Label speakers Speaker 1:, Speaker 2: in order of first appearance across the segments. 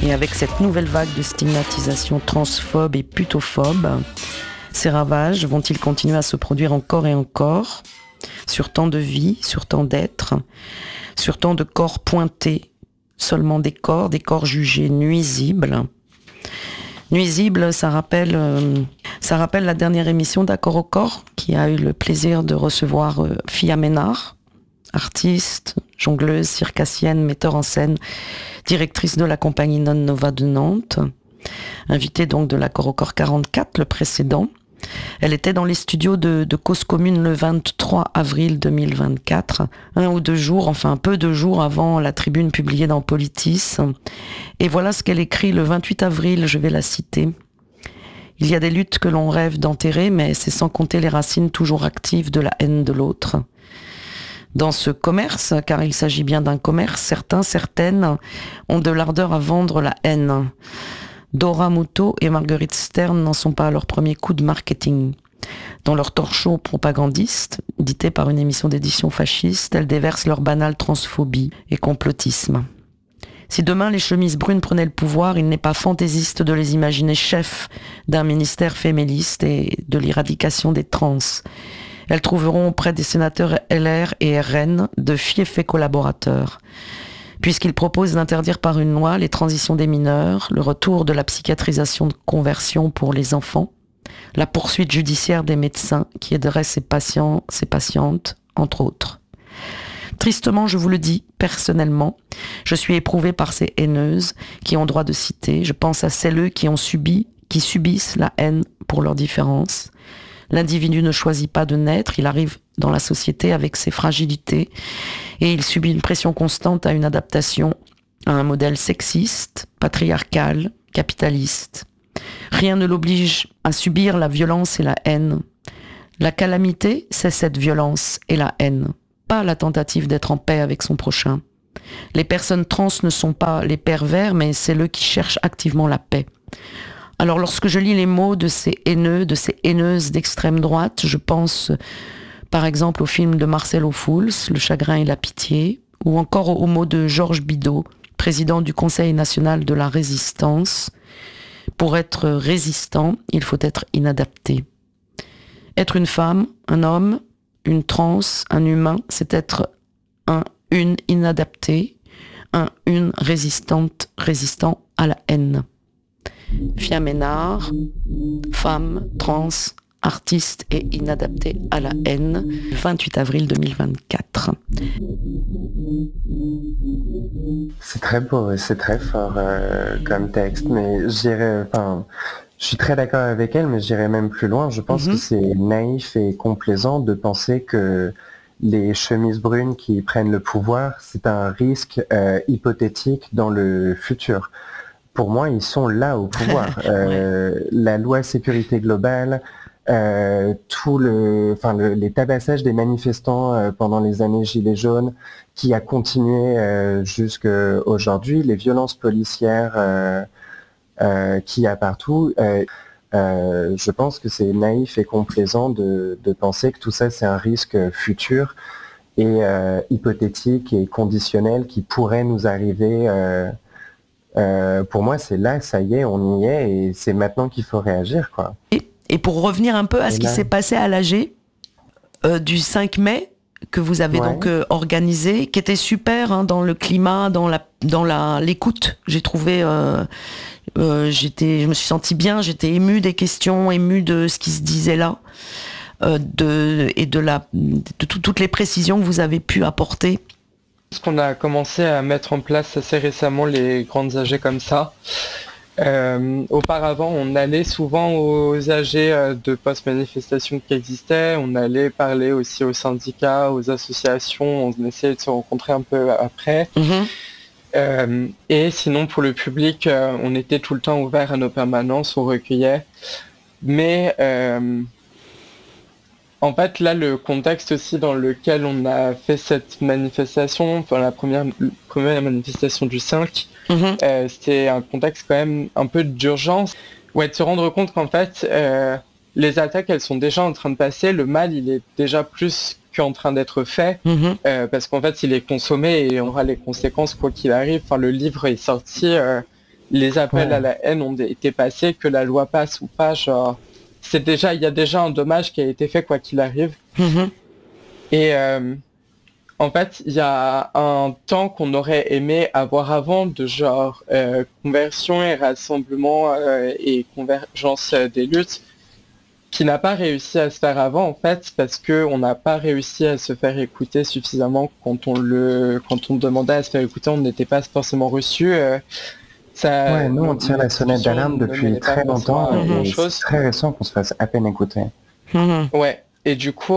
Speaker 1: Et avec cette nouvelle vague de stigmatisation transphobe et putophobe, ces ravages vont-ils continuer à se produire encore et encore, sur tant de vies, sur tant d'êtres, sur tant de corps pointés, seulement des corps jugés nuisibles. Nuisible, ça rappelle la dernière émission d'Accord au corps, qui a eu le plaisir de recevoir Fia Ménard, artiste, jongleuse, circassienne, metteur en scène, directrice de la compagnie Non Nova de Nantes, invitée donc de l'Accord au corps 44, le précédent. Elle était dans les studios de Cause Commune le 23 avril 2024, peu de jours avant la tribune publiée dans Politis. Et voilà ce qu'elle écrit le 28 avril, je vais la citer. « Il y a des luttes que l'on rêve d'enterrer, mais c'est sans compter les racines toujours actives de la haine de l'autre. Dans ce commerce, car il s'agit bien d'un commerce, certaines ont de l'ardeur à vendre la haine. Dora Muto et Marguerite Stern n'en sont pas à leur premier coup de marketing. Dans leur talk show propagandiste, dicté par une émission d'édition fasciste, elles déversent leur banale transphobie et complotisme. Si demain les chemises brunes prenaient le pouvoir, il n'est pas fantaisiste de les imaginer chefs d'un ministère féministe et de l'éradication des trans. Elles trouveront auprès des sénateurs LR et RN de fiefs collaborateurs. Puisqu'il propose d'interdire par une loi les transitions des mineurs, le retour de la psychiatrisation de conversion pour les enfants, la poursuite judiciaire des médecins qui aideraient ces patients, ces patientes, entre autres. Tristement, je vous le dis, personnellement, je suis éprouvée par ces haineuses qui ont droit de citer. Je pense à celles qui subissent la haine pour leurs différences. L'individu ne choisit pas de naître, il arrive dans la société avec ses fragilités et il subit une pression constante à une adaptation à un modèle sexiste, patriarcal, capitaliste. Rien ne l'oblige à subir la violence et la haine. La calamité, c'est cette violence et la haine, pas la tentative d'être en paix avec son prochain. Les personnes trans ne sont pas les pervers, mais c'est eux qui cherchent activement la paix. Alors lorsque je lis les mots de ces haineux, de ces haineuses d'extrême droite, je pense par exemple au film de Marcel Aufools, Le chagrin et la pitié, ou encore aux mots de Georges Bidault, président du Conseil national de la résistance. Pour être résistant, il faut être inadapté. Être une femme, un homme, une trans, un humain, c'est être une inadaptée, une résistant à la haine. Fia Ménard, femme, trans, artiste et inadaptée à la haine, 28 avril 2024.
Speaker 2: C'est très beau et c'est très fort comme texte, mais je suis très d'accord avec elle, mais j'irais même plus loin. Je pense que c'est naïf et complaisant de penser que les chemises brunes qui prennent le pouvoir, c'est un risque hypothétique dans le futur. Pour moi, ils sont là au pouvoir. La loi sécurité globale, les tabassages des manifestants pendant les années Gilets jaunes, qui a continué jusqu'à aujourd'hui, les violences policières qu'il y a partout. Je pense que c'est naïf et complaisant de penser que tout ça, c'est un risque futur et hypothétique et conditionnel qui pourrait nous arriver. Pour moi, c'est là, ça y est, on y est, et c'est maintenant qu'il faut réagir, quoi.
Speaker 1: Et pour revenir un peu à ce qui s'est passé à l'AG du 5 mai, que vous avez donc organisé, qui était super dans le climat, dans l'écoute. J'ai trouvé, je me suis sentie bien, j'étais émue des questions, émue de ce qui se disait là, de toutes les précisions que vous avez pu apporter.
Speaker 3: On a commencé à mettre en place assez récemment les grandes AG comme ça. Auparavant, on allait souvent aux AG de post-manifestation qui existaient, on allait parler aussi aux syndicats, aux associations, on essayait de se rencontrer un peu après. Et sinon, pour le public, on était tout le temps ouvert à nos permanences, on recueillait. Mais en fait, là, le contexte aussi dans lequel on a fait cette manifestation, enfin la première manifestation du 5, c'était un contexte quand même un peu d'urgence. Ouais, de se rendre compte qu'en fait, les attaques, elles sont déjà en train de passer, le mal, il est déjà plus qu'en train d'être fait, parce qu'en fait, il est consommé et on aura les conséquences quoi qu'il arrive. Enfin, le livre est sorti, les appels à la haine ont été passés, que la loi passe ou pas, genre, il y a déjà un dommage qui a été fait quoi qu'il arrive. Et en fait, il y a un temps qu'on aurait aimé avoir avant de genre conversion et rassemblement et convergence des luttes, qui n'a pas réussi à se faire avant en fait, parce que on n'a pas réussi à se faire écouter suffisamment quand on demandait à se faire écouter, on n'était pas forcément reçu.
Speaker 2: Nous on tire la sonnette d'alarme depuis très longtemps et c'est très récent qu'on se fasse à peine écouter.
Speaker 3: Ouais. Et du coup,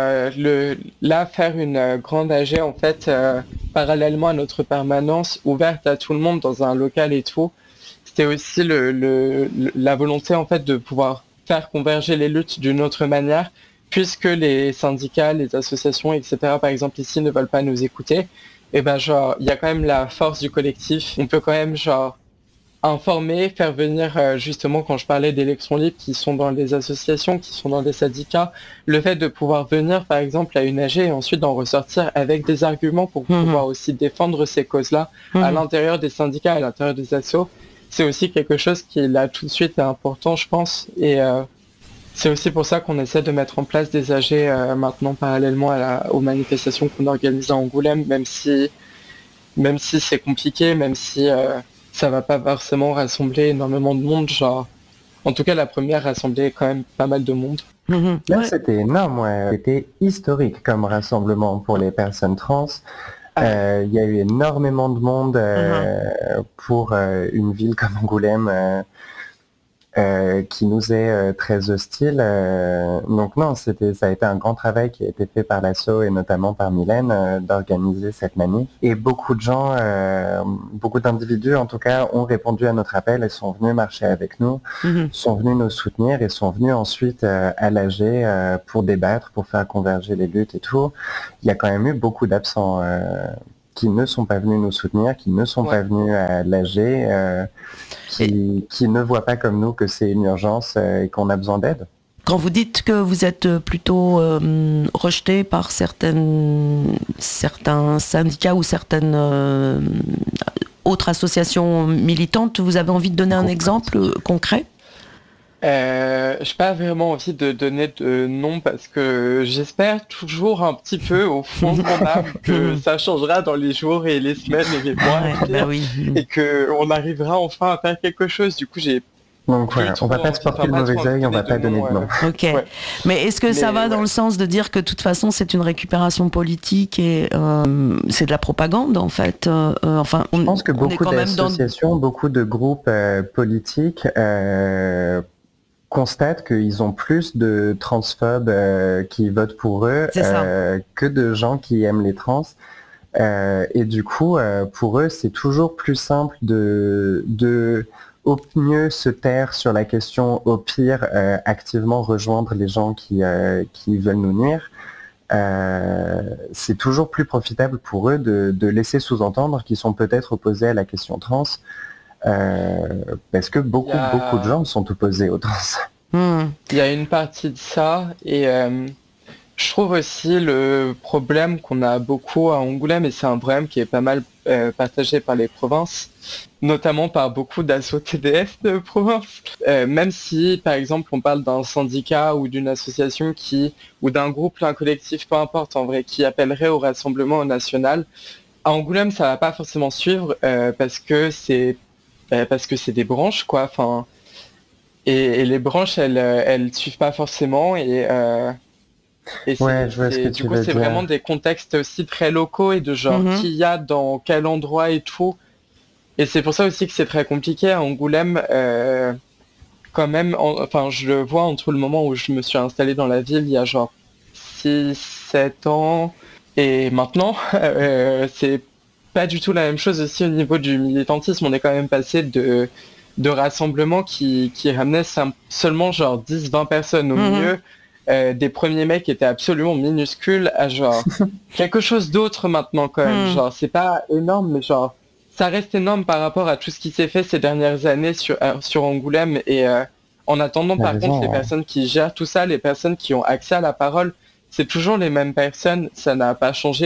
Speaker 3: là, faire une grande AG, en fait, parallèlement à notre permanence, ouverte à tout le monde dans un local et tout, c'était aussi la volonté, en fait, de pouvoir faire converger les luttes d'une autre manière, puisque les syndicats, les associations, etc., par exemple, ici, ne veulent pas nous écouter. Et ben, genre, il y a quand même la force du collectif. On peut quand même, genre, informer, faire venir justement quand je parlais d'élections libres qui sont dans les associations, qui sont dans des syndicats, le fait de pouvoir venir par exemple à une AG et ensuite d'en ressortir avec des arguments pour pouvoir aussi défendre ces causes-là à l'intérieur des syndicats, à l'intérieur des assos, c'est aussi quelque chose qui là tout de suite est important je pense et c'est aussi pour ça qu'on essaie de mettre en place des AG maintenant parallèlement aux manifestations qu'on organise à Angoulême, même si c'est compliqué, même si ça va pas forcément rassembler énormément de monde, genre. En tout cas, la première rassemblait quand même pas mal de monde.
Speaker 2: Là, c'était énorme, C'était historique comme rassemblement pour les personnes trans. Il y a eu énormément de monde pour une ville comme Angoulême qui nous est très hostile. Donc non, ça a été un grand travail qui a été fait par l'asso et notamment par Mylène d'organiser cette manif. Et beaucoup de gens, beaucoup d'individus en tout cas, ont répondu à notre appel et sont venus marcher avec nous, sont venus nous soutenir et sont venus ensuite à l'AG pour débattre, pour faire converger les luttes et tout. Il y a quand même eu beaucoup d'absents qui ne sont pas venus nous soutenir, qui ne sont pas venus à l'AG, qui ne voient pas comme nous que c'est une urgence et qu'on a besoin d'aide.
Speaker 1: Quand vous dites que vous êtes plutôt rejeté par certains syndicats ou certaines autres associations militantes, vous avez envie de donner un exemple concret ?
Speaker 3: J'ai pas vraiment envie de donner de nom parce que j'espère toujours un petit peu au fond de mon âme que ça changera dans les jours et les semaines et les mois et qu'on arrivera enfin à faire quelque chose. Du coup,
Speaker 2: donc on va pas se porter le mauvais œil, on va pas donner de nom.
Speaker 1: Ok. Ouais. Mais est-ce que ça va dans le sens de dire que de toute façon c'est une récupération politique et c'est de la propagande en fait
Speaker 2: je pense que beaucoup d'associations, beaucoup de groupes politiques constatent qu'ils ont plus de transphobes qui votent pour eux que de gens qui aiment les trans. Et du coup, pour eux, c'est toujours plus simple de au mieux se taire sur la question, au pire activement rejoindre les gens qui veulent nous nuire. C'est toujours plus profitable pour eux de laisser sous-entendre qu'ils sont peut-être opposés à la question trans. Parce que beaucoup de gens sont opposés aux trans.
Speaker 3: Il y a une partie de ça et je trouve aussi le problème qu'on a beaucoup à Angoulême, et c'est un problème qui est pas mal partagé par les provinces, notamment par beaucoup d'assos TDF de province. Même si, par exemple, on parle d'un syndicat ou d'une association ou d'un groupe, d'un collectif, peu importe en vrai, qui appellerait au rassemblement national, à Angoulême, ça va pas forcément suivre parce que c'est des branches, quoi. Enfin, et les branches, elles suivent pas forcément et
Speaker 2: je vois ce que tu veux dire.
Speaker 3: C'est vraiment des contextes aussi très locaux et de genre qui y a dans quel endroit et tout. Et c'est pour ça aussi que c'est très compliqué à Angoulême. Quand même, je le vois entre le moment où je me suis installé dans la ville il y a genre 6-7 ans et maintenant, c'est pas du tout la même chose aussi au niveau du militantisme. On est quand même passé de rassemblements qui ramenaient seulement genre 10-20 personnes au milieu. Des premiers mecs qui étaient absolument minuscules à genre quelque chose d'autre maintenant quand même. Genre c'est pas énorme mais genre ça reste énorme par rapport à tout ce qui s'est fait ces dernières années sur Angoulême et en attendant par contre les personnes qui gèrent tout ça, les personnes qui ont accès à la parole, c'est toujours les mêmes personnes, ça n'a pas changé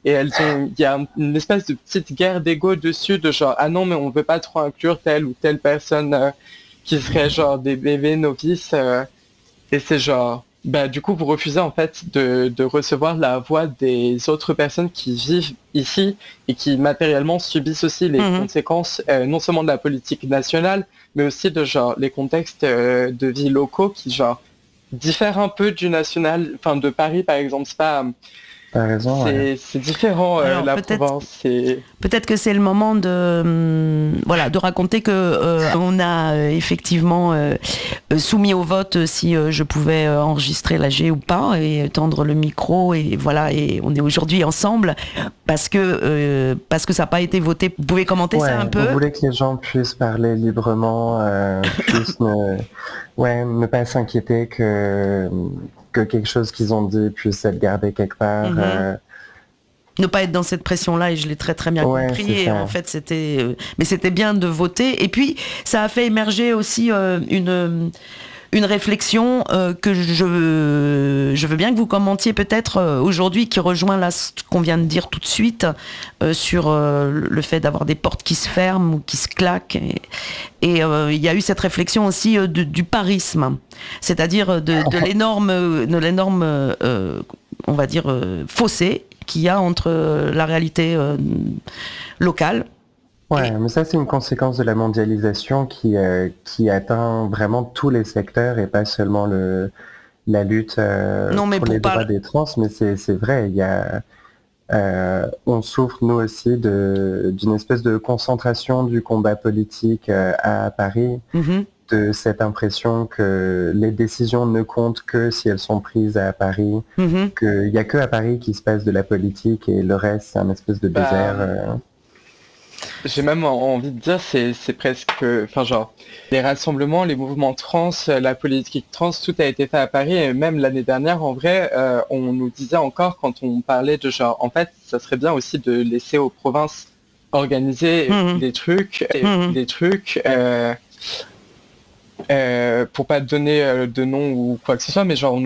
Speaker 3: et il y a une espèce de petite guerre d'ego dessus, de genre, ah non, mais on veut pas trop inclure telle ou telle personne qui serait genre des bébés novices, et c'est genre, bah du coup vous refusez en fait de recevoir la voix des autres personnes qui vivent ici et qui matériellement subissent aussi les conséquences non seulement de la politique nationale, mais aussi de genre les contextes de vie locaux qui genre diffèrent un peu du national, enfin de Paris par exemple. C'est pas,
Speaker 2: t'as raison,
Speaker 3: c'est différent.
Speaker 1: Alors,
Speaker 3: la Provence, c'est...
Speaker 1: Peut-être que c'est le moment de raconter que on a effectivement soumis au vote si je pouvais enregistrer l'AG ou pas et tendre le micro, et voilà, et on est aujourd'hui ensemble parce que ça n'a pas été voté. Vous pouvez commenter ça un peu?
Speaker 2: On voulait que les gens puissent parler librement, puissent ne pas s'inquiéter que quelque chose qu'ils ont dit puisse être gardé quelque part.
Speaker 1: Ne pas être dans cette pression-là, et je l'ai très très bien compris. Et en fait, mais c'était bien de voter. Et puis, ça a fait émerger aussi une réflexion que je veux bien que vous commentiez peut-être aujourd'hui, qui rejoint là ce qu'on vient de dire tout de suite sur le fait d'avoir des portes qui se ferment ou qui se claquent. Et il y a eu cette réflexion aussi du parisme, c'est-à-dire de l'énorme on va dire fossé qu'il y a entre la réalité locale.
Speaker 2: Ouais, mais ça c'est une conséquence de la mondialisation qui atteint vraiment tous les secteurs et pas seulement la lutte pour les droits des trans, mais c'est vrai, on souffre nous aussi d'une espèce de concentration du combat politique à Paris, de cette impression que les décisions ne comptent que si elles sont prises à Paris, qu'il n'y a que à Paris qu'il se passe de la politique et le reste c'est un espèce de désert.
Speaker 3: J'ai même envie de dire, c'est presque, enfin genre, les rassemblements, les mouvements trans, la politique trans, tout a été fait à Paris, et même l'année dernière, en vrai, on nous disait encore, quand on parlait de genre, en fait, ça serait bien aussi de laisser aux provinces organiser des trucs, pour pas donner de nom ou quoi que ce soit, mais genre,